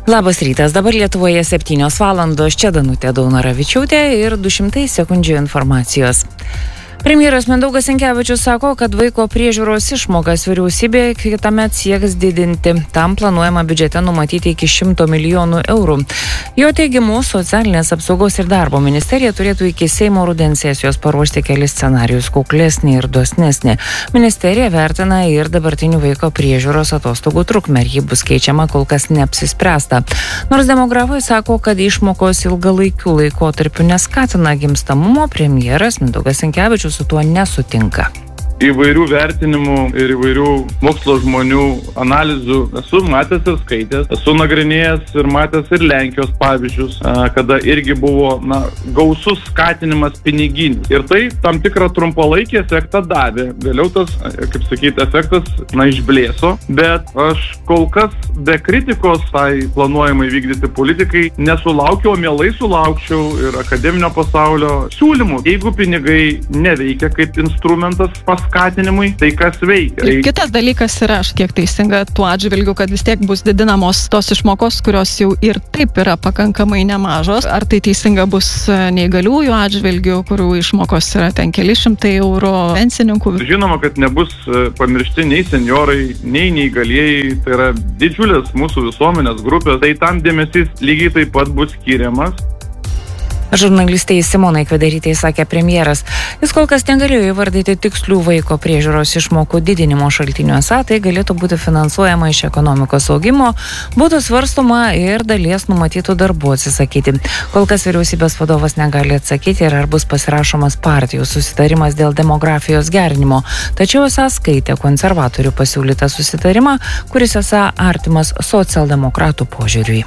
Labas rytas, dabar Lietuvoje 7 valandos, čia Danutė Daunoravičiūtė ir 200 sekundžių informacijos. Premjeras Mindaugas Sinkevičius sako, kad vaiko priežiūros išmokas vyriausybė kitąmet sieks didinti. Tam planuojama biudžete numatyti iki 100 milijonų eurų. Jo teigimu, socialinės apsaugos ir darbo ministerija turėtų iki Seimo rudens sesijos paruošti kelis scenarijus kuklesnį ir dosnesnį. Ministerija vertina ir dabartinių vaiko priežiūros atostogų trukmę, ir ji bus keičiama, kol kas neapsispręsta. Nors demografai sako, kad išmokos ilgalaikių laikotarpių neskatina gimstamumo, premjeras Mindaugas Sinkevičius su tuo nesutinka. Įvairių vertinimų ir įvairių mokslo žmonių analizų esu matęs ir skaitęs, esu nagrinėjęs ir matęs ir Lenkijos pavyzdžius, kada irgi buvo gausus skatinimas piniginis. Ir tai tam tikrą trumpalaikį efektą davė. Vėliau tas, efektas išblėso, bet aš kol kas be kritikos tai planuojamai vykdyti politikai nesulaukiau, mielai sulaukčiau ir akademinio pasaulio siūlymų. Jeigu pinigai neveikia kaip instrumentas paskatinimui, tai kas veikia? Ir kitas dalykas yra, aš kiek teisinga tuo atžvilgiu, kad vis tiek bus didinamos tos išmokos, kurios jau ir taip yra pakankamai nemažos. Ar tai teisinga bus neįgaliųjų atžvilgių, kurių išmokos yra ten keli šimtai eurų, pensininkų? Žinoma, kad nebus pamiršti nei senjorai, nei neįgalieji. Tai yra didžiulės mūsų visuomenės grupės. Tai tam dėmesys lygiai taip pat bus skiriamas. Žurnalistei Simonai Kvedarytei sakė premjeras. Jis kol kas negalėjo įvardyti tikslių vaiko priežiūros išmokų didinimo šaltiniuose, tai galėtų būti finansuojama iš ekonomikos augimo, būtų svarstoma ir dalies numatytų darbų atsisakyti. Kol kas vyriausybės vadovas negali atsakyti, ar bus pasirašomas partijų susitarimas dėl demografijos gerinimo. Tačiau esą skaitė konservatorių pasiūlytą susitarimą, kuris esą artimas socialdemokratų požiūriui.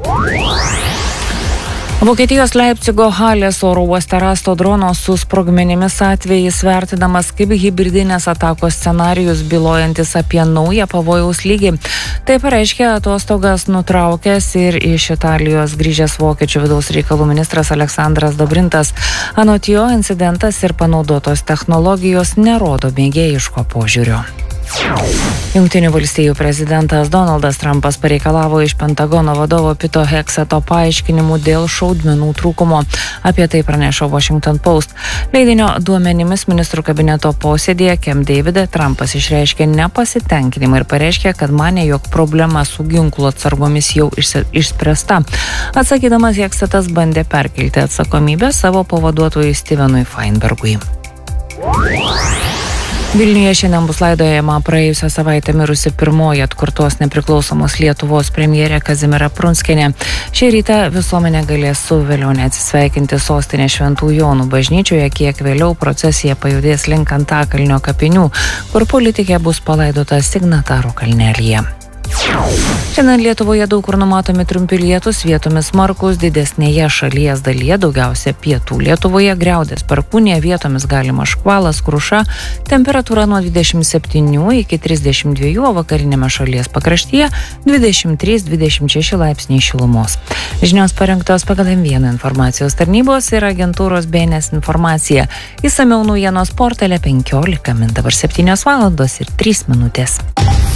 Vokietijos Leipcigo Halės oro uoste rasto drono su sprogmenimis atvejis vertinamas kaip hibridinės atakos scenarijus, bylojantis apie naują pavojaus lygį. Tai pareiškė atostogas nutraukęs ir iš Italijos grįžęs vokiečių vidaus reikalų ministras Aleksandras Dobrintas. Anot jo, incidentas ir panaudotos technologijos nerodo mėgėjiško požiūrio. Jungtinių valstijų prezidentas Donaldas Trumpas pareikalavo iš Pentagono vadovo Pito Hekseto paaiškinimų dėl šaudmenų trūkumo. Apie tai praneša Washington Post. Leidinio duomenimis ministrų kabineto posėdėje Camp Davide Trumpas išreiškė nepasitenkinimą ir pareiškė, kad manė, jog problema su ginklų atsargomis jau išspręsta. Atsakydamas, Heksetas bandė perkelti atsakomybę savo pavaduotojui Stevenui Feinbergui. Vilniuje šiandien bus laidojama praėjusią savaitę mirusi pirmoji atkurtos nepriklausomos Lietuvos premjerė Kazimiera Prunskienė. Šį rytą visuomenė galės su vėlione atsisveikinti sostinės Šventų Jonų bažnyčioje, kiek vėliau procesija pajudės link Antakalnio kapinių, kur politikė bus palaidota Signatarų kalnelyje. Šiandien Lietuvoje daug kur numatomi trumpi lietūs, vietomis smarkūs, didesnėje šalies dalyje, daugiausia pietų Lietuvoje, griaudės perkūnija, vietomis galima škvalas, kruša, temperatūra nuo 27 iki 32, o vakarinėme šalies pakraštyje 23-26 laipsniai šilumos. Žinios parengtos pagal M1 informacijos tarnybos ir agentūros BNS informacija. Išsamiau naujienos portale 15 min. Dabar 7 valandos ir 3 minutės.